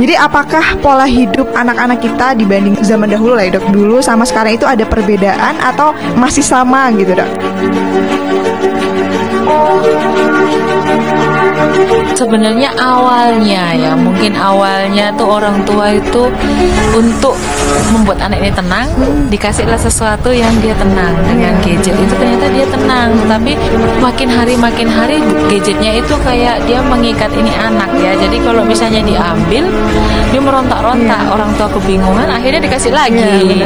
Jadi apakah pola hidup anak-anak kita dibanding zaman dahulu lah ya dok, dulu sama sekarang itu ada perbedaan atau masih sama gitu dok? Sebenarnya mungkin awalnya tuh orang tua itu untuk membuat anak ini tenang, dikasihlah sesuatu yang dia tenang dengan gadget itu ternyata dia tenang. Tapi makin hari gadgetnya itu kayak dia mengikat ini anak ya. Jadi kalau misalnya diambil, dia merontak-rontak, orang tua kebingungan, akhirnya dikasih lagi.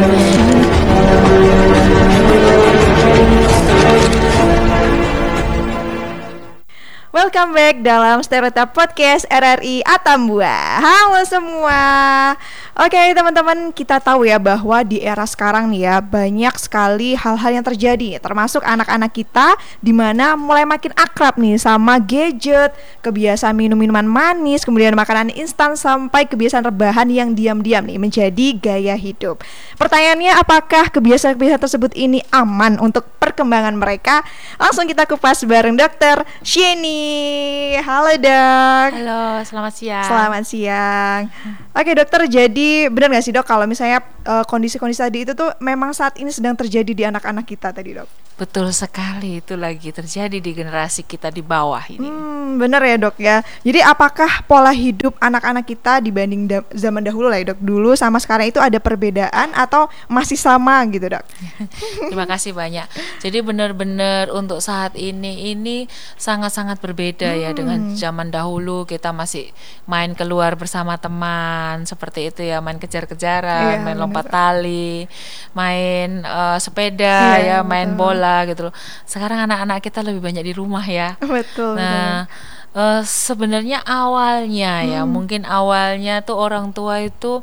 Welcome back dalam Stereotip Podcast RRI Atambua. Halo semua. Oke teman-teman, kita tahu ya bahwa di era sekarang nih ya banyak sekali hal-hal yang terjadi, termasuk anak-anak kita dimana mulai makin akrab nih sama gadget, kebiasaan minum minuman manis, kemudian makanan instan sampai kebiasaan rebahan yang diam-diam nih menjadi gaya hidup. Pertanyaannya, apakah kebiasaan-kebiasaan tersebut ini aman untuk perkembangan mereka? Langsung kita kupas bareng Dokter Sheni. Halo dok. Halo, selamat siang. Selamat siang. Oke dokter, jadi benar nggak sih dok kalau misalnya kondisi-kondisi tadi itu tuh memang saat ini sedang terjadi di anak-anak kita tadi dok? Betul sekali, itu lagi terjadi di generasi kita di bawah ini. Bener ya dok ya. Jadi apakah pola hidup anak-anak kita dibanding zaman dahulu lah ya dok, dulu sama sekarang itu ada perbedaan atau masih sama gitu dok? Terima kasih banyak. Jadi benar-benar untuk saat ini sangat-sangat berbeda ya dengan zaman dahulu. Kita masih main keluar bersama teman seperti itu ya, main kejar-kejaran, main lompat tali, main sepeda ya, main bola gitu loh. Sekarang anak-anak kita lebih banyak di rumah ya. Betul. Nah, sebenarnya awalnya mungkin awalnya tuh orang tua itu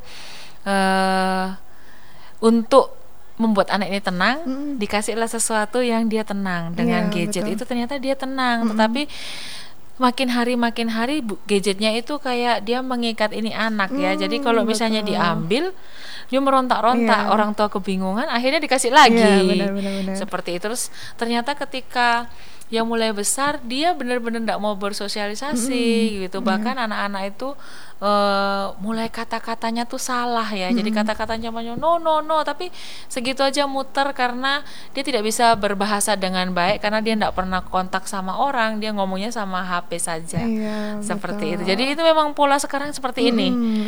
untuk membuat anak ini tenang, dikasihlah sesuatu yang dia tenang dengan gadget itu ternyata dia tenang. Tetapi makin hari gadgetnya itu kayak dia mengikat ini anak ya. Jadi kalau misalnya diambil, dia merontak-rontak, orang tua kebingungan, akhirnya dikasih lagi. Benar. Seperti itu. Terus ternyata ketika yang mulai besar, dia benar-benar tidak mau bersosialisasi gitu. Bahkan anak-anak itu mulai kata-katanya tuh salah ya. Jadi kata-katanya no, tapi segitu aja muter karena dia tidak bisa berbahasa dengan baik karena dia tidak pernah kontak sama orang, dia ngomongnya sama HP saja. Seperti itu. Jadi itu memang pola sekarang seperti ini.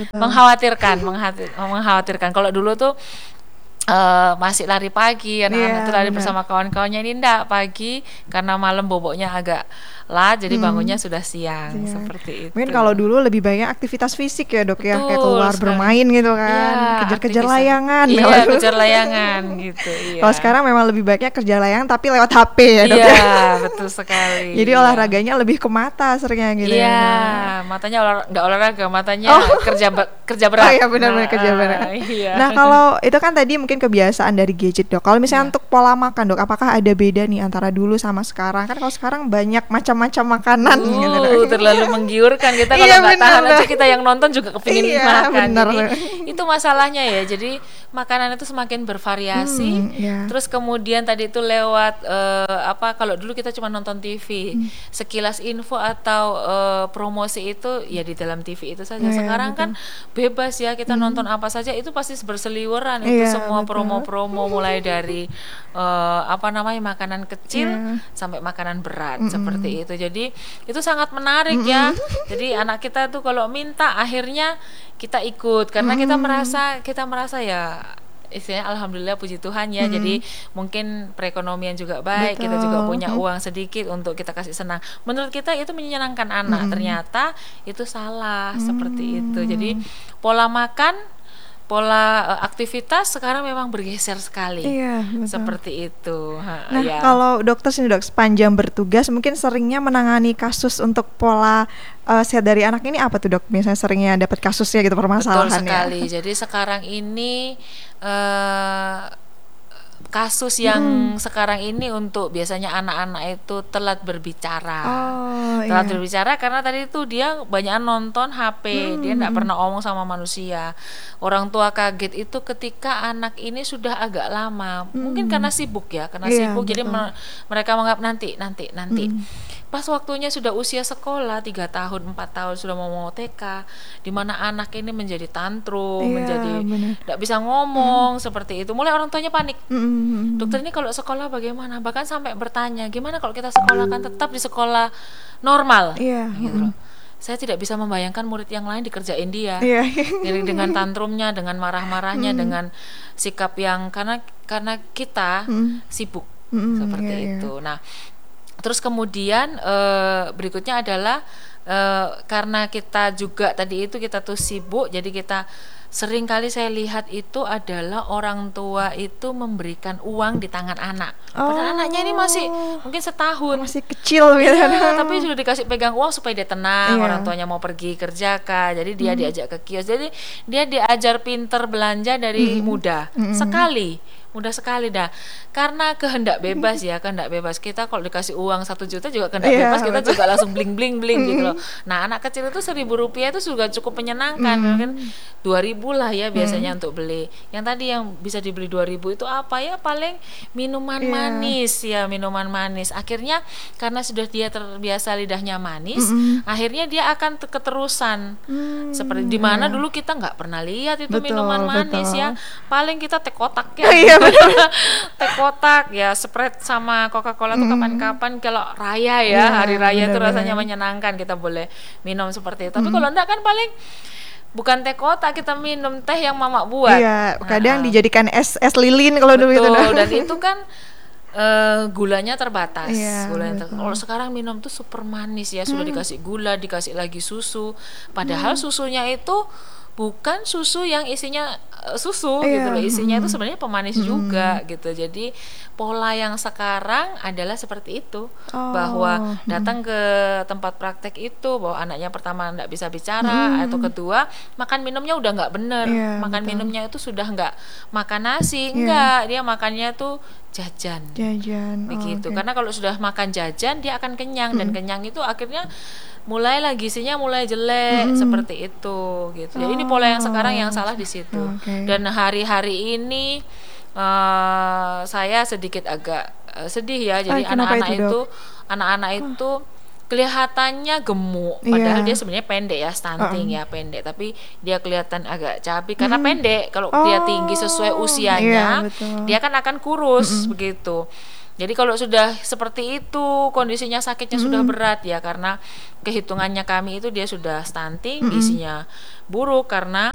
Mengkhawatirkan. Kalau dulu tuh masih lari pagi, anak-anak itu lari bersama kawan-kawannya. Ini enggak, pagi karena malam boboknya agak lat, jadi bangunnya sudah siang. Seperti itu. Mungkin kalau dulu lebih banyak aktivitas fisik ya dok. Betul, ya, kayak keluar bermain gitu kan, kejar-kejar layangan. Kejar layangan gitu. Kalau sekarang memang lebih banyak kerja layangan tapi lewat HP ya dok. Betul sekali. Jadi olahraganya lebih ke mata seringnya gitu. Matanya nggak olahraga, matanya kerja berat. Oh iya benar-benar kerja berat. Nah kalau itu kan tadi mungkin kebiasaan dari gadget dok. Kalau misalnya untuk pola makan dok, apakah ada beda nih antara dulu sama sekarang? Kan kalau sekarang banyak macam-macam makanan gitu dok. Terlalu menggiurkan kita kalau nggak tahan aja, kita yang nonton juga kepingin makan. Jadi itu masalahnya ya. Jadi makanan itu semakin bervariasi. Terus kemudian tadi itu lewat kalau dulu kita cuma nonton TV, sekilas info atau promosi itu ya di dalam TV itu saja. Sekarang kan bebas ya, kita nonton apa saja itu pasti berseliweran itu semua promo-promo, mulai dari makanan kecil sampai makanan berat seperti itu. Jadi itu sangat menarik ya. Jadi anak kita tuh kalau minta akhirnya kita ikut karena kita merasa ya istilahnya alhamdulillah puji Tuhan ya. Jadi mungkin perekonomian juga baik, kita juga punya uang sedikit untuk kita kasih senang. Menurut kita itu menyenangkan anak, ternyata itu salah seperti itu. Jadi pola makan, pola aktivitas sekarang memang bergeser sekali. Seperti itu. Nah, kalau dokter sini dok, sepanjang bertugas mungkin seringnya menangani kasus untuk pola sehat dari anak ini apa tuh dok? Misalnya seringnya dapat kasusnya gitu, permasalahannya. Betul sekali. Jadi sekarang ini kasus yang sekarang ini untuk biasanya anak-anak itu telat berbicara. Telat berbicara karena tadi itu dia banyak nonton HP, dia tidak pernah ngomong sama manusia. Orang tua kaget itu ketika anak ini sudah agak lama, mungkin karena sibuk ya, sibuk jadi mereka menganggap nanti. Pas waktunya sudah usia sekolah 3 tahun, 4 tahun sudah mau TK, di mana anak ini menjadi tantrum, menjadi tidak bisa ngomong seperti itu. Mulai orang tuanya panik. Dokter ini kalau sekolah bagaimana? Bahkan sampai bertanya, gimana kalau kita sekolahkan tetap di sekolah normal? Gitu loh. Saya tidak bisa membayangkan murid yang lain dikerjain dia, dengan tantrumnya, dengan marah-marahnya, dengan sikap yang karena kita sibuk seperti itu. Nah, terus kemudian berikutnya adalah karena kita juga tadi itu kita tuh sibuk, jadi kita sering kali saya lihat itu adalah orang tua itu memberikan uang di tangan anak. Padahal anaknya ini masih mungkin setahun, masih kecil gitu. Tapi sudah dikasih pegang uang supaya dia tenang. Orang tuanya mau pergi kerja kah, jadi dia diajak ke kios. Jadi dia diajar pinter belanja dari muda. Mudah sekali dah. Karena kehendak bebas kita kalau dikasih uang 1 juta juga kehendak bebas, kita juga langsung bling gitu loh. Nah, anak kecil itu 1.000 rupiah itu juga cukup menyenangkan. Mungkin 2.000 lah ya biasanya untuk beli. Yang tadi yang bisa dibeli 2.000 itu apa ya? Paling minuman manis. Akhirnya karena sudah dia terbiasa lidahnya manis, akhirnya dia akan keterusan. Seperti di mana dulu kita nggak pernah lihat itu minuman manis ya. Paling kita teh kotak ya. Teh kotak ya, Sprite sama Coca-Cola tuh kapan-kapan kalau raya ya, hari raya itu rasanya menyenangkan, kita boleh minum seperti itu. Tapi kalau enggak kan paling bukan teh kotak, kita minum teh yang mama buat. Iya, kadang dijadikan es lilin kalau dulu itu. Dan itu kan gulanya terbatas. Kalau sekarang minum tuh super manis ya, sudah dikasih gula, dikasih lagi susu. Padahal susunya itu bukan susu yang isinya susu gitu loh, isinya itu sebenarnya pemanis juga gitu. Jadi pola yang sekarang adalah seperti itu, bahwa datang ke tempat praktek itu bahwa anaknya pertama tidak bisa bicara, atau kedua makan minumnya udah nggak bener, minumnya itu sudah nggak makan nasi, enggak, dia makannya tuh jajan begitu. Karena kalau sudah makan jajan dia akan kenyang, dan kenyang itu akhirnya mulai gizinya mulai jelek seperti itu gitu. Jadi ini pola yang sekarang yang salah di situ. Dan hari-hari ini saya sedikit agak sedih ya. Jadi anak-anak itu kelihatannya gemuk, padahal dia sebenarnya pendek ya, stunting ya, pendek, tapi dia kelihatan agak cabi karena pendek. Kalau dia tinggi sesuai usianya, dia kan akan kurus begitu. Jadi kalau sudah seperti itu, kondisinya sakitnya sudah berat ya, karena kehitungannya kami itu dia sudah stunting, gizinya buruk karena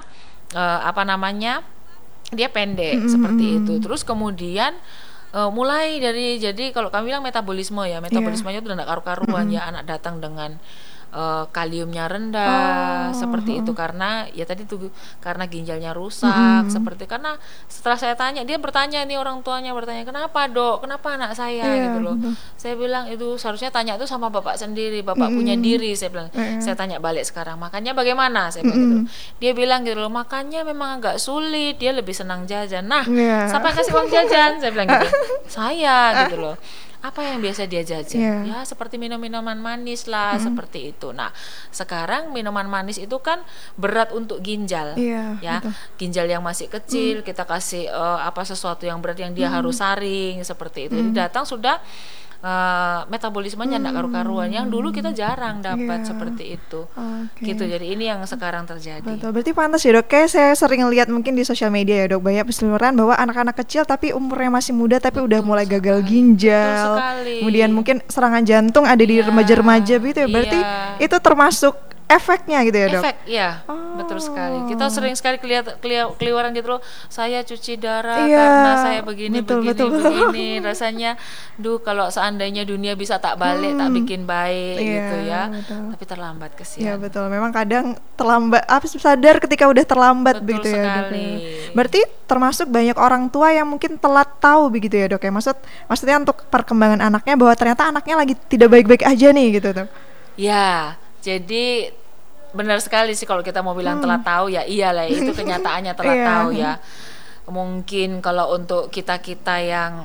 dia pendek seperti itu. Terus kemudian mulai dari, jadi kalau kami bilang metabolismenya itu udah karu-karuan ya, anak datang dengan kaliumnya rendah seperti itu, karena ya tadi tuh karena ginjalnya rusak seperti. Karena setelah saya tanya, dia bertanya nih, orang tuanya bertanya, kenapa dok, kenapa anak saya gitu loh. Saya bilang itu seharusnya tanya itu sama bapak sendiri, bapak punya diri. Saya bilang, saya tanya balik sekarang, makannya bagaimana, saya bilang gitu. Dia bilang gitu loh, makannya memang agak sulit, dia lebih senang jajan. Nah, siapa yang kasih uang jajan? Saya bilang gitu, saya gitu loh. Apa yang biasa dia jajan? Ya seperti minum-minuman manis lah, seperti itu. Nah, sekarang minuman manis itu kan berat untuk ginjal, ginjal yang masih kecil, kita kasih sesuatu yang berat yang dia harus saring seperti itu. Jadi datang sudah metabolismenya tidak karu-karuan, yang dulu kita jarang dapat seperti itu. Gitu. Jadi ini yang sekarang terjadi. Betul. Berarti pantas ya dok, kayak saya sering lihat mungkin di sosial media ya dok, banyak berseliweran bahwa anak-anak kecil tapi umurnya masih muda tapi udah mulai gagal ginjal, kemudian mungkin serangan jantung ada di remaja-remaja gitu ya. Berarti itu termasuk efeknya gitu ya dok? Efek, ya, betul sekali. Kita sering sekali keliwaran gitu loh, saya cuci darah karena saya begini, rasanya, kalau seandainya dunia bisa tak balik, tak bikin baik gitu ya. Betul. Tapi terlambat, kesian. Iya betul, memang kadang terlambat, sadar ketika udah terlambat begitu ya dok. Berarti termasuk banyak orang tua yang mungkin telat tahu begitu ya dok ya, maksudnya untuk perkembangan anaknya, bahwa ternyata anaknya lagi tidak baik-baik aja nih gitu dok. Ya, jadi benar sekali sih kalau kita mau bilang telat tahu ya, iyalah itu kenyataannya telat tahu ya. mungkin kalau untuk kita-kita yang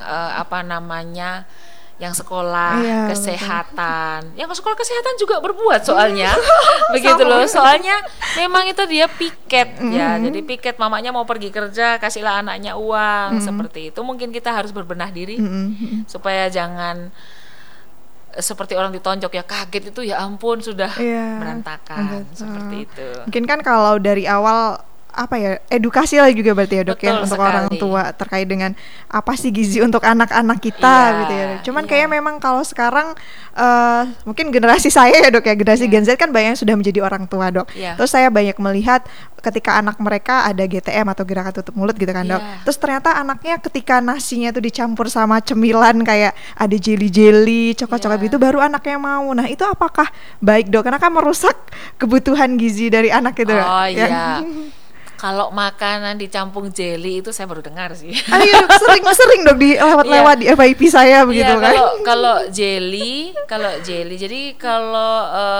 yang sekolah kesehatan, yang sekolah kesehatan juga berbuat soalnya, begitu loh. Soalnya memang itu dia piket ya, jadi piket mamanya mau pergi kerja, kasihlah anaknya uang, seperti itu. Mungkin kita harus berbenah diri supaya jangan seperti orang ditonjok ya, kaget itu ya ampun sudah berantakan, seperti itu. Mungkin kan kalau dari awal edukasi lah juga berarti ya dok. Betul, ya untuk sekali. Orang tua terkait dengan apa sih gizi untuk anak-anak kita gitu ya. Cuman kayak memang kalau sekarang mungkin generasi saya ya dok ya, generasi Gen Z kan banyak yang sudah menjadi orang tua dok. Terus saya banyak melihat ketika anak mereka ada GTM atau gerakan tutup mulut gitu kan dok. Terus ternyata anaknya ketika nasinya tuh dicampur sama cemilan kayak ada jelly-jelly, coklat-coklat gitu, baru anaknya mau. Nah itu apakah baik dok? Karena kan merusak kebutuhan gizi dari anak itu. Kalau makanan dicampur jelly itu saya baru dengar sih. Sering dok di lewat-lewat di FYP saya begitu kan. Kalau jelly, jadi kalau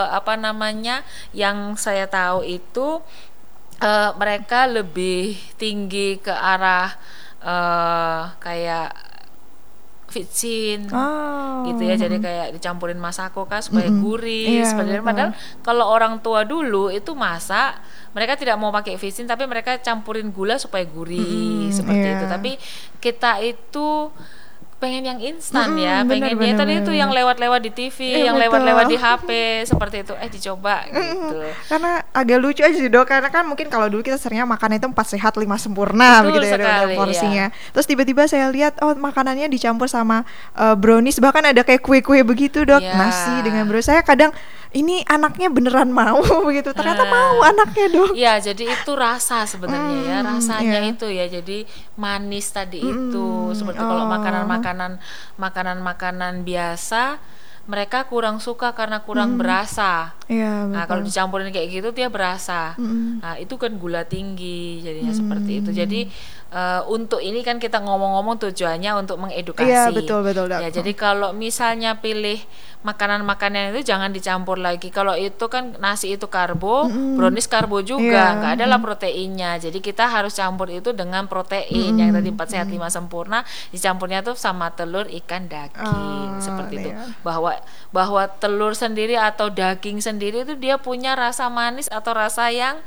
yang saya tahu itu mereka lebih tinggi ke arah kayak vitsin gitu ya, jadi kayak dicampurin masako supaya gurih, padahal kalau orang tua dulu itu masak mereka tidak mau pakai vitsin tapi mereka campurin gula supaya gurih seperti itu. Tapi kita itu pengen yang instan pengennya tadi itu yang lewat-lewat di TV, yang lewat-lewat di HP seperti itu. Dicoba gitu. Karena agak lucu aja sih dok, karena kan mungkin kalau dulu kita seringnya makan itu 4 sehat 5 sempurna. Betul begitu sekali, ya porsinya. Terus tiba-tiba saya lihat makanannya dicampur sama brownies, bahkan ada kayak kue-kue begitu dok, nasi dengan brownies. Saya kadang ini anaknya beneran mau begitu, ternyata mau anaknya dok. Ya jadi itu rasa sebenarnya rasanya itu ya, jadi manis tadi itu seperti kalau makanan biasa mereka kurang suka karena kurang berasa. Nah kalau dicampurin kayak gitu dia berasa. Nah itu kan gula tinggi jadinya seperti itu. Jadi untuk ini kan kita ngomong-ngomong tujuannya untuk mengedukasi. Iya betul. Ya jadi kalau misalnya pilih makanan-makanan itu jangan dicampur lagi. Kalau itu kan nasi itu karbo, brownies karbo juga, nggak ada lah proteinnya. Jadi kita harus campur itu dengan protein yang tadi 4 sehat 5 sempurna, dicampurnya tuh sama telur, ikan, daging seperti itu. Bahwa telur sendiri atau daging sendiri itu dia punya rasa manis atau rasa yang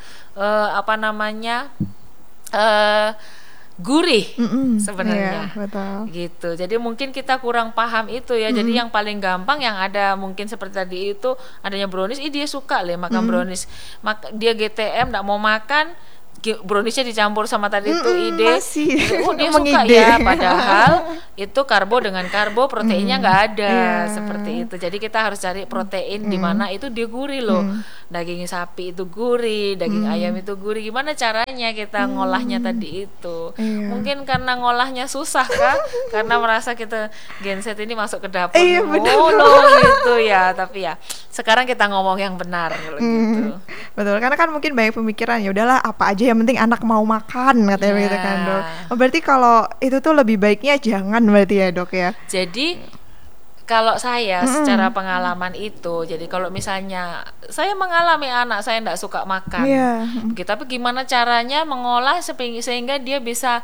gurih sebenarnya, gitu. Jadi mungkin kita kurang paham itu ya. Jadi yang paling gampang yang ada mungkin seperti tadi itu adanya brownies, dia suka makan brownies. Dia GTM nggak mau makan, browniesnya dicampur sama tadi itu dia suka ya, padahal itu karbo dengan karbo, proteinnya nggak ada seperti itu. Jadi kita harus cari protein di mana itu dia gurih loh. Daging sapi itu gurih, daging ayam itu gurih. Gimana caranya kita ngolahnya tadi itu? Mungkin karena ngolahnya susah kah? Karena merasa kita Gen Z ini masuk ke dapur mulu gitu ya. Tapi ya sekarang kita ngomong yang benar gitu. Betul, karena kan mungkin banyak pemikiran ya udahlah apa aja yang penting anak mau makan katanya gitu kan dok. Berarti kalau itu tuh lebih baiknya jangan berarti ya dok ya. Jadi kalau saya secara pengalaman itu, jadi kalau misalnya saya mengalami anak saya tidak suka makan, tapi gimana caranya mengolah sehingga dia bisa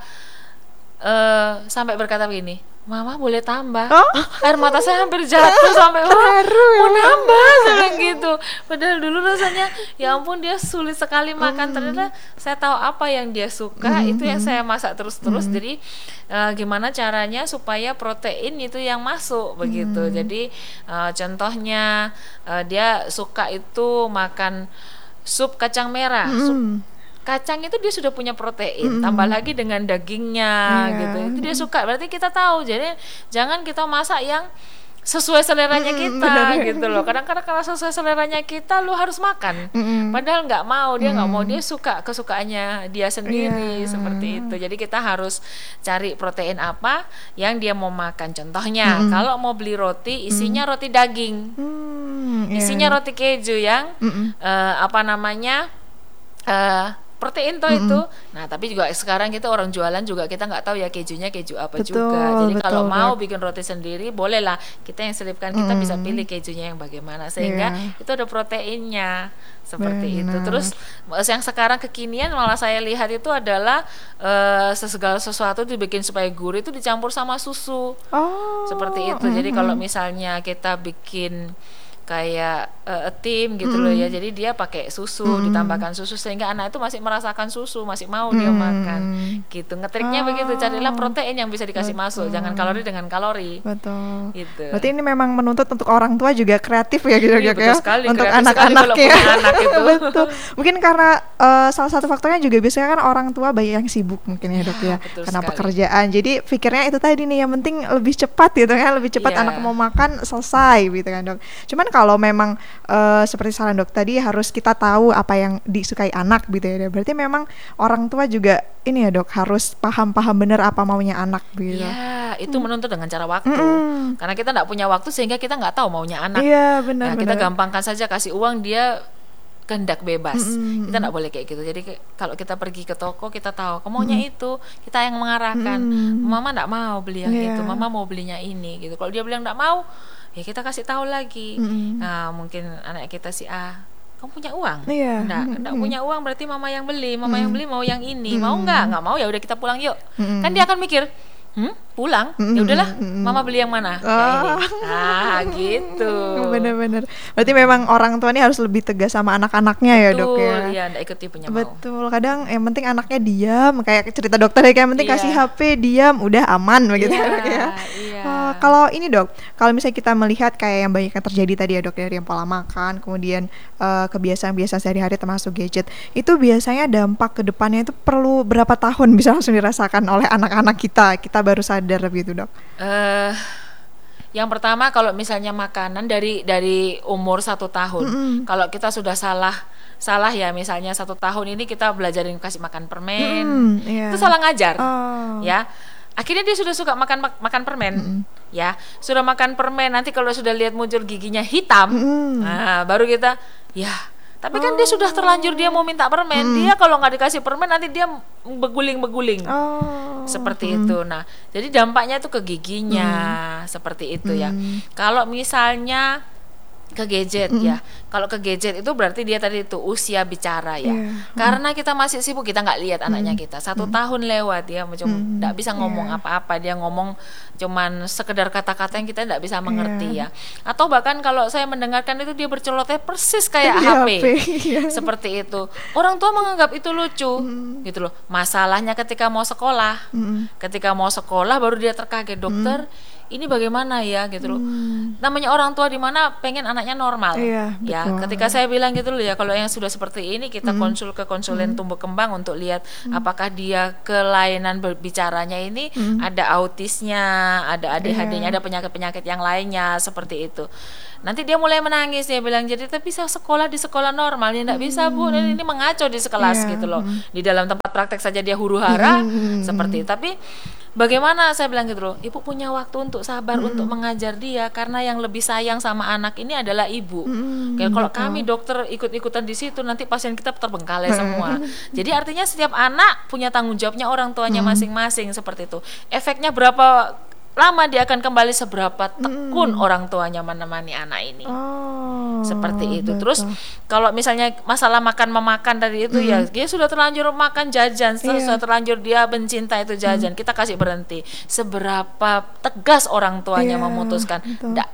sampai berkata begini, Mama boleh tambah. Air mata saya hampir jatuh sampai mau nambah sampai gitu. Padahal dulu rasanya ya ampun dia sulit sekali makan. Ternyata saya tahu apa yang dia suka, itu yang saya masak terus-terus. Jadi gimana caranya supaya protein itu yang masuk begitu. Jadi contohnya dia suka itu makan sup kacang merah. Kacang itu dia sudah punya protein, tambah lagi dengan dagingnya gitu. Itu dia suka. Berarti kita tahu. Jadi jangan kita masak yang sesuai seleranya kita gitu loh. Kadang-kadang kalau sesuai seleranya kita lu harus makan. Padahal nggak mau, dia nggak mau, dia suka kesukaannya dia sendiri seperti itu. Jadi kita harus cari protein apa yang dia mau makan. Contohnya kalau mau beli roti isinya roti daging. Isinya roti keju yang protein toh itu. Nah, tapi juga sekarang kita orang jualan juga kita nggak tahu ya kejunya keju apa juga. Jadi kalau mau bikin roti sendiri bolehlah, kita yang selipkan, kita bisa pilih kejunya yang bagaimana sehingga itu ada proteinnya seperti itu. Terus yang sekarang kekinian malah saya lihat itu adalah segala sesuatu dibikin supaya gurih itu dicampur sama susu. Seperti itu. Jadi kalau misalnya kita bikin kayak tim gitu loh ya, jadi dia pakai susu, ditambahkan susu sehingga anak itu masih merasakan susu, masih mau dia makan gitu. Ngetriknya begitu, carilah protein yang bisa dikasih masuk, jangan kalori dengan kalori. Betul gitu. Berarti ini memang menuntut untuk orang tua juga kreatif ya gitu ya, betul sekali, untuk anak-anaknya anak itu. Betul. Mungkin karena salah satu faktornya juga biasanya kan orang tua banyak yang sibuk mungkin ya dok ya, karena sekali. Pekerjaan, jadi pikirnya itu tadi nih, yang penting lebih cepat gitu kan, lebih cepat anak mau makan selesai gitu kan dok. Cuman kalau memang seperti saran dok tadi, harus kita tahu apa yang disukai anak gitu ya. Berarti memang orang tua juga ini ya dok, harus paham benar apa maunya anak gitu. Ya, itu menuntut dengan cara waktu. Karena kita nggak punya waktu sehingga kita nggak tahu maunya anak. Iya benar. Nah, kita gampangkan saja kasih uang, dia kehendak bebas. Kita nggak boleh kayak gitu. Jadi kalau kita pergi ke toko, kita tahu maunya itu, kita yang mengarahkan. Mama nggak mau beli yang itu, mama mau belinya ini gitu. Kalau dia bilang nggak mau, ya kita kasih tahu lagi. Nah, mungkin anak kita si A, kamu punya uang? Enggak punya uang, berarti mama yang beli. Mama yang beli mau yang ini. Mau nggak mau, ya udah kita pulang yuk. Kan dia akan mikir, pulang, ya udahlah, mama beli yang mana? Gitu. Bener-bener. Berarti memang orang tua ini harus lebih tegas sama anak-anaknya ya dok ya. Iya, nggak ikut tipunya mau. Betul. Kadang yang penting anaknya diam, kayak cerita dokter ya, yang penting kasih HP, diam, udah aman begitu ya dok ya. Kalau ini dok, kalau misalnya kita melihat kayak yang banyak yang terjadi tadi ya dok, dari yang pola makan, kemudian kebiasaan-kebiasaan sehari-hari termasuk gadget, itu biasanya dampak ke depannya itu perlu berapa tahun bisa langsung dirasakan oleh anak-anak kita baru sadar gitu dok? Yang pertama, kalau misalnya makanan dari umur 1 tahun, kalau kita sudah salah ya, misalnya 1 tahun ini kita belajarin kasih makan permen, itu salah ngajar, ya. Akhirnya dia sudah suka makan permen, ya. Sudah makan permen, nanti kalau sudah lihat muncul giginya hitam, nah baru kita, ya. Tapi kan dia sudah terlanjur dia mau minta permen, dia kalau nggak dikasih permen nanti dia beguling-beguling, seperti itu. Nah, jadi dampaknya itu ke giginya, seperti itu ya. Kalau misalnya ke gadget ya, kalau ke gadget itu berarti dia tadi itu usia bicara ya. Karena kita masih sibuk, kita nggak lihat anaknya kita 1 tahun lewat, dia nggak bisa ngomong apa-apa, dia ngomong cuman sekedar kata-kata yang kita nggak bisa mengerti ya. Atau bahkan kalau saya mendengarkan itu dia berceloteh persis kayak HP. Seperti itu. Orang tua menganggap itu lucu, gitu loh. Masalahnya ketika mau sekolah baru dia terkaget, dokter, ini bagaimana ya gitu loh. Namanya orang tua di mana pengen anaknya normal. Ya, ketika saya bilang gitu loh ya, kalau yang sudah seperti ini kita konsul ke konsulen tumbuh kembang untuk lihat apakah dia kelainan berbicaranya ini ada autisnya, ada ADHD-nya, ada penyakit-penyakit yang lainnya seperti itu. Nanti dia mulai menangis, dia bilang, jadi tapi bisa sekolah di sekolah normal, ya enggak bisa Bu, ini mengaco di sekelas gitu loh. Di dalam tempat praktek saja dia huru-hara seperti itu. Tapi bagaimana, saya bilang gitu loh, ibu punya waktu untuk sabar untuk mengajar dia, karena yang lebih sayang sama anak ini adalah ibu. Kalau kami dokter ikut-ikutan di situ, nanti pasien kita terbengkalai semua. Jadi artinya setiap anak punya tanggung jawabnya orang tuanya masing-masing, seperti itu. Efeknya berapa lama dia akan kembali, seberapa tekun orang tuanya menemani anak ini. Seperti itu. Terus kalau misalnya masalah memakan tadi itu ya, dia sudah terlanjur makan jajan, sudah terlanjur dia mencinta itu jajan, kita kasih berhenti. Seberapa tegas orang tuanya memutuskan, enggak.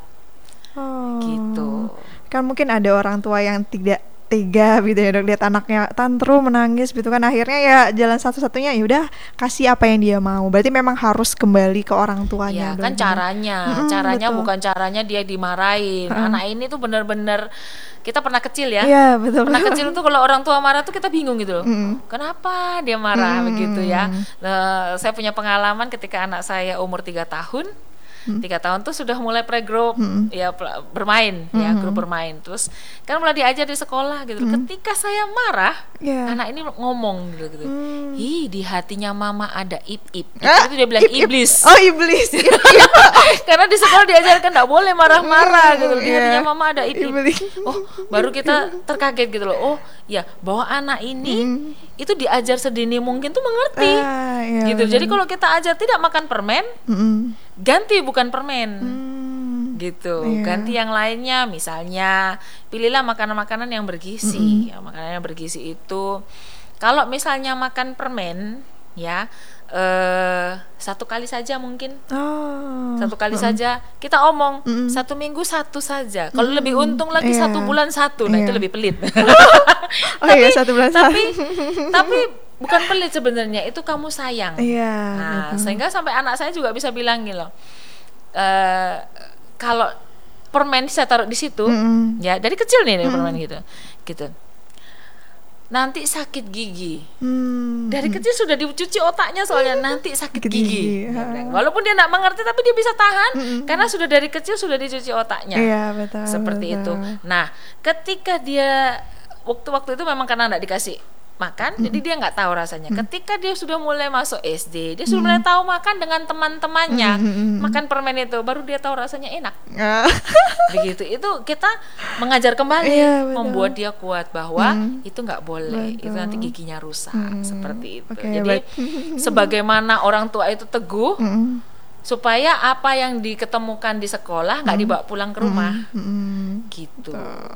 Gitu. Kan mungkin ada orang tua yang tidak tega gitu ya dok, lihat anaknya tantrum menangis gitu kan, akhirnya ya jalan satu-satunya ya udah kasih apa yang dia mau. Berarti memang harus kembali ke orang tuanya. Ya kan caranya betul. Bukan caranya dia dimarahin. Anak ini tuh benar-benar, kita pernah kecil ya. Iya betul. Pernah kecil tuh kalau orang tua marah tuh kita bingung gitu loh. Kenapa dia marah begitu ya? Saya punya pengalaman ketika anak saya umur 3 tahun. 3 tahun tuh sudah mulai playgroup, ya bermain, ya grup bermain. Terus kan mulai diajar di sekolah gitu. Ketika saya marah, anak ini ngomong gitu. Ih, di hatinya mama ada ip-ip. Itu dia bilang iblis. Oh, iblis. Karena di sekolah diajarkan enggak boleh marah-marah gitu. Di hatinya mama ada ip-ip. Oh, baru kita terkaget gitu loh. Oh, ya, bahwa anak ini itu diajar sedini mungkin tuh mengerti. Gitu. Jadi kalau kita ajar tidak makan permen, ganti bukan permen. Gitu. Ganti yang lainnya, misalnya pilihlah makanan-makanan yang bergizi. Ya, makanan yang bergizi itu kalau misalnya makan permen, ya, 1 kali saja mungkin. 1 kali saja kita omong, 1 minggu 1 saja. Kalau lebih untung lagi 1 bulan 1. Nah, itu lebih pelit. Tapi 1 bulan 1. Tapi bukan pelit sebenarnya, itu kamu sayang. Nah, sehingga sampai anak saya juga bisa bilang gitu loh. Kalau permen saya taruh di situ, ya dari kecil nih permen gitu. Nanti sakit gigi. Dari kecil sudah dicuci otaknya soalnya nanti sakit gigi. Walaupun dia tidak mengerti tapi dia bisa tahan karena sudah dari kecil sudah dicuci otaknya. Betul, seperti itu. Nah, ketika dia waktu itu memang karena tidak dikasih makan, jadi dia nggak tahu rasanya. Ketika dia sudah mulai masuk SD, dia sudah mulai tahu makan dengan teman-temannya, makan permen itu, baru dia tahu rasanya enak. Begitu, itu kita mengajar kembali, membuat dia kuat bahwa itu nggak boleh, itu nanti giginya rusak, seperti itu. Jadi sebagaimana orang tua itu teguh, supaya apa yang diketemukan di sekolah nggak dibawa pulang ke rumah, gitu.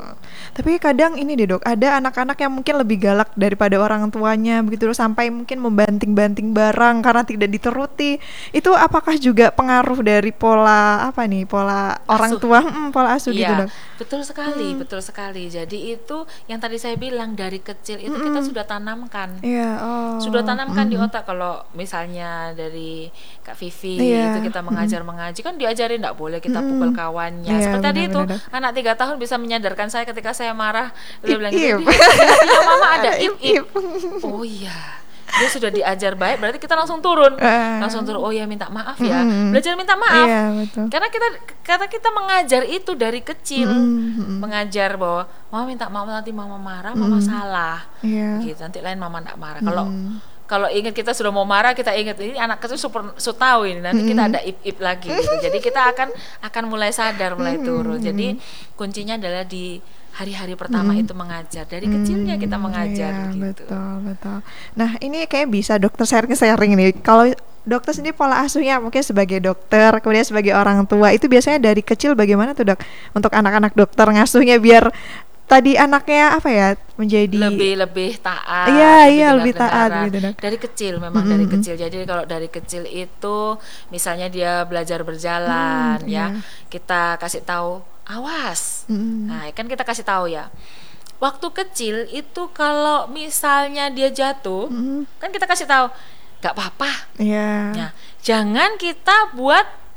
Tapi kadang ini deh dok, ada anak-anak yang mungkin lebih galak daripada orang tuanya begitu, sampai mungkin membanting-banting barang karena tidak dituruti. Itu apakah juga pengaruh dari pola orang tua, pola asuh gitu dok? Betul sekali. Jadi itu yang tadi saya bilang, dari kecil itu kita sudah tanamkan, sudah tanamkan di otak. Kalau misalnya dari Kak Vivi itu kita mengaji kan diajarin tidak boleh kita pukul kawannya. Seperti tadi itu anak 3 tahun bisa menyadarkan saya ketika saya marah, dia bilang gitu, hatinya mama ada ip. Oh iya, dia sudah diajar baik, berarti kita langsung turun. Oh ya, minta maaf ya, belajar minta maaf. Karena kita mengajar itu dari kecil, mengajar bahwa mama minta maaf, nanti mama marah, mama salah, gitu. Nanti lain mama tidak marah. Kalau ingat kita sudah mau marah, kita ingat ini anak kecil so tahu ini, nanti kita ada ip lagi gitu. Jadi kita akan mulai sadar, mulai turun. Jadi kuncinya adalah di hari-hari pertama itu mengajar, dari kecilnya kita mengajar gitu. Betul. Nah, ini kayak bisa dokter sharing nih. Kalau dokter sendiri pola asuhnya mungkin sebagai dokter, kemudian sebagai orang tua, itu biasanya dari kecil bagaimana tuh dok? Untuk anak-anak dokter ngasuhnya biar tadi anaknya menjadi lebih taat. Lebih taat gitu dok. Dari kecil memang dari kecil. Jadi kalau dari kecil itu misalnya dia belajar berjalan, kita kasih tahu awas. Nah, kan kita kasih tahu ya. Waktu kecil itu kalau misalnya dia jatuh, kan kita kasih tahu nggak apa-apa. Nah, jangan kita buat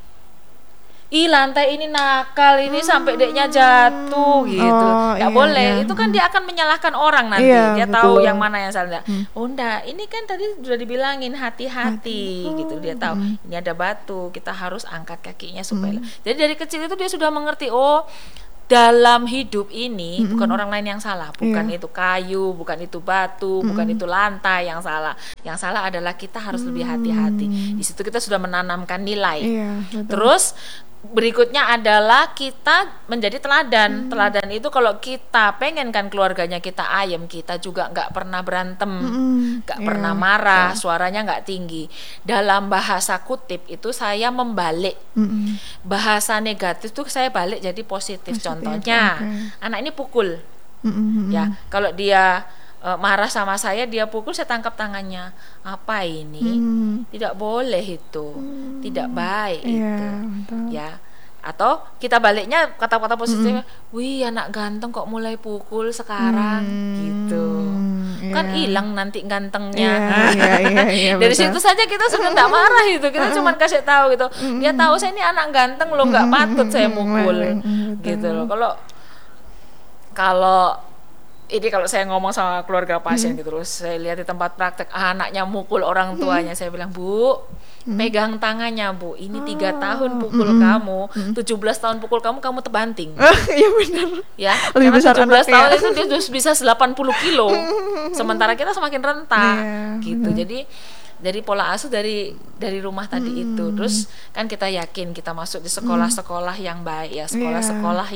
lantai ini nakal ini sampai deknya jatuh gitu. Nggak boleh. Itu kan dia akan menyalahkan orang nanti. Dia tahu yang mana yang salah. Oh enggak, ini kan tadi sudah dibilangin hati-hati gitu. Dia tahu ini ada batu, kita harus angkat kakinya supaya. Jadi dari kecil itu dia sudah mengerti, oh dalam hidup ini bukan orang lain yang salah, bukan itu kayu, bukan itu batu, bukan itu lantai yang salah. Yang salah adalah kita harus lebih hati-hati. Di situ kita sudah menanamkan nilai. Terus berikutnya adalah kita menjadi teladan. Teladan itu kalau kita pengen kan keluarganya kita ayem, kita juga nggak pernah berantem, nggak pernah marah, suaranya nggak tinggi. Dalam bahasa kutip itu saya membalik bahasa negatif itu saya balik jadi positif. Contohnya anak ini pukul, ya kalau dia marah sama saya, dia pukul, saya tangkap tangannya. Apa ini? Tidak boleh itu, tidak baik itu, ya. Atau kita baliknya kata-kata positifnya, wih anak ganteng kok mulai pukul sekarang, gitu. Kan hilang nanti gantengnya. Dari situ saja kita sudah tidak marah itu, kita cuma kasih tahu gitu. Dia tahu saya ini anak ganteng loh, nggak patut saya mukul, gitu loh. Kalau ini kalau saya ngomong sama keluarga pasien gitu, terus saya lihat di tempat praktek anaknya mukul orang tuanya, saya bilang, Bu, pegang tangannya, Bu, ini 3 tahun pukul kamu, 17 tahun pukul kamu terbanting. Iya benar. Ya, lebih karena besar 17 tahun anaknya. itu dia bisa 80 kilo, sementara kita semakin renta, gitu. Jadi pola asuh dari rumah tadi itu. Terus kan kita yakin kita masuk di sekolah-sekolah yang baik ya, sekolah-sekolah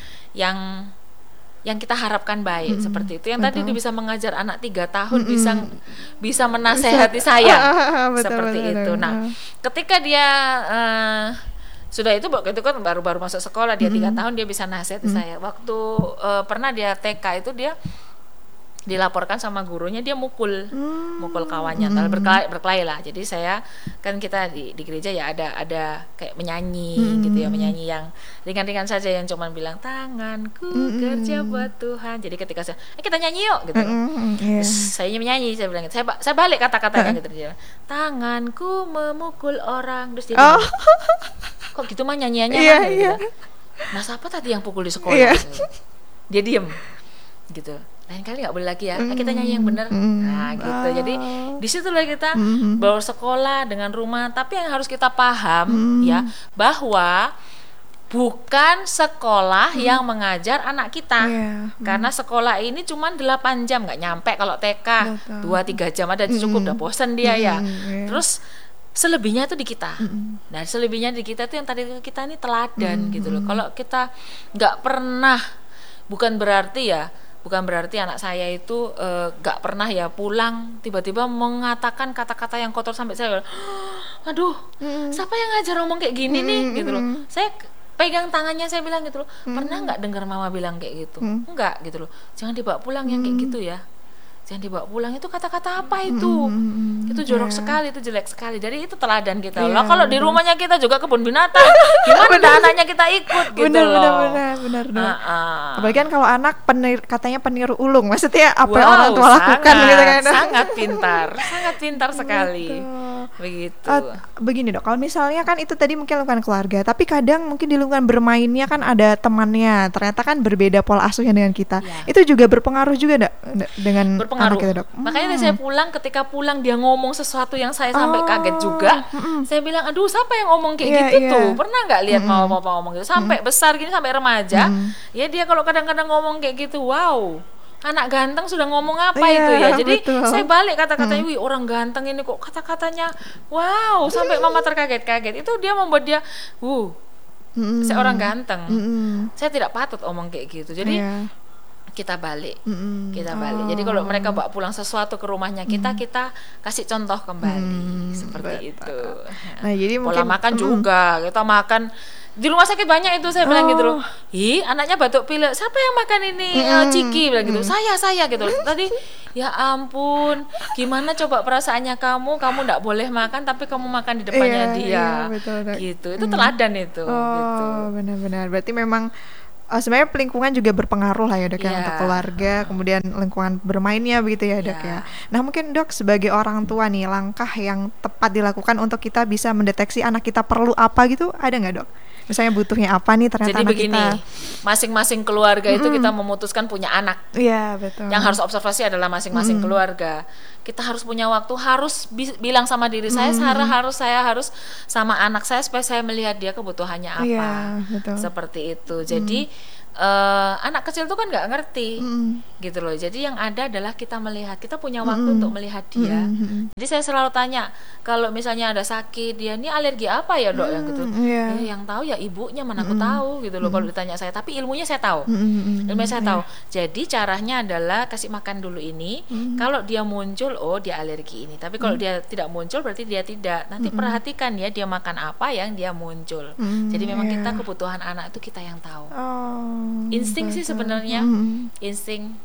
yang kita harapkan baik, seperti itu. Yang tadi dia bisa mengajar anak 3 tahun bisa menasehati saya seperti itu. Nah, ketika dia sudah itu kan baru masuk sekolah, dia 3 tahun dia bisa nasihati saya. Waktu pernah dia TK itu dia dilaporkan sama gurunya dia mukul kawannya, berkelahi lah. Jadi saya kan kita di gereja ya ada kayak menyanyi gitu ya, menyanyi yang ringan-ringan saja, yang cuman bilang tanganku kerja buat Tuhan. Jadi ketika saya kita nyanyi yuk gitu. Terus saya menyanyi, saya bilang saya balik kata-katanya gitu, dia tanganku memukul orang, terus dia bilang, kok gitu mah nyanyiannya gitu. Nah, siapa tadi yang pukul di sekolah? Dia diem gitu. Lain kali nggak boleh lagi ya, kita nyanyi yang benar. Nah gitu. Jadi di situlah kita bawa sekolah dengan rumah. Tapi yang harus kita paham ya, bahwa bukan sekolah yang mengajar anak kita. Karena sekolah ini cuma 8 jam, nggak nyampe. Kalau TK 2-3 jam ada cukup, udah bosan dia ya. Terus selebihnya itu di kita. Nah, selebihnya di kita itu yang tadi kita ini teladan gitu loh. Kalau kita nggak pernah, bukan berarti anak saya itu gak pernah ya pulang tiba-tiba mengatakan kata-kata yang kotor sampai saya, aduh, siapa yang ngajar ngomong kayak gini nih gitu loh. Saya pegang tangannya, saya bilang gitu loh, pernah nggak dengar mama bilang kayak gitu? Enggak gitu loh, jangan dibawa pulang yang kayak gitu ya, jangan dibawa pulang. Itu kata-kata apa itu? Itu jorok sekali, itu jelek sekali. Jadi itu teladan kita loh. Kalau di rumahnya kita juga kebun binatang, gimana anaknya kita ikut gitu loh. Benar. Apalagi kan kalau anak katanya peniru ulung, maksudnya apa yang orang tua lakukan gitu kan. Sangat pintar sekali. Begitu. Begini Dok, kalau misalnya kan itu tadi mungkin lingkungan keluarga, tapi kadang mungkin di lingkungan bermainnya kan ada temannya, ternyata kan berbeda pola asuhnya dengan kita. Itu juga berpengaruh juga dengan anak kita, Dok. Makanya saya ketika pulang dia ngomong sesuatu yang saya sampai kaget juga. Saya bilang, aduh, siapa yang ngomong kayak gitu tuh? Pernah nggak lihat mama papa ngomong gitu? Sampai besar gini, sampai remaja, ya dia kalau kadang-kadang ngomong kayak gitu, wow, anak ganteng sudah ngomong apa itu ya. Jadi saya balik kata-katanya, wih, orang ganteng ini kok kata-katanya wow, sampai mama terkaget-kaget. Itu dia membuat dia saya orang ganteng. Saya tidak patut omong kayak gitu. Jadi kita balik. Jadi kalau mereka bawa pulang sesuatu ke rumahnya kita kasih contoh kembali seperti itu. Nah, jadi pola mungkin makan juga, kita makan di rumah sakit banyak itu, saya bilang gitu loh, anaknya batuk pilek, siapa yang makan ini? Ciki bilang gitu, saya gitu. Tadi ya ampun, gimana coba perasaannya kamu nggak boleh makan tapi kamu makan di depannya dia, betul. Gitu. Itu teladan itu. Gitu. Benar. Berarti memang sebenarnya lingkungan juga berpengaruh lah ya Dok ya, untuk keluarga, kemudian lingkungan bermainnya begitu ya Dok ya. Nah mungkin Dok sebagai orang tua nih, langkah yang tepat dilakukan untuk kita bisa mendeteksi anak kita perlu apa gitu, ada nggak Dok? Misalnya butuhnya apa nih ternyata. Jadi anak begini, kita masing-masing keluarga itu kita memutuskan punya anak. Iya betul. Yang harus observasi adalah masing-masing keluarga. Kita harus punya waktu, harus bilang sama diri saya, saya harus sama anak saya supaya saya melihat dia kebutuhannya apa. Iya, betul. Seperti itu. Jadi anak kecil itu kan nggak ngerti gitu loh. Jadi yang ada adalah kita melihat, kita punya waktu untuk melihat dia. Jadi saya selalu tanya, kalau misalnya ada sakit, dia ini alergi apa ya Dok, yang gitu. Yang tahu ya ibunya, mana aku tahu gitu loh. Kalau ditanya saya, tapi ilmunya saya tahu. Ilmunya saya tahu. Jadi caranya adalah kasih makan dulu ini. Kalau dia muncul, oh dia alergi ini. Tapi kalau dia tidak muncul berarti dia tidak. Nanti perhatikan ya dia makan apa yang dia muncul. Jadi memang kita kebutuhan anak itu kita yang tahu. Insting sih sebenarnya, insting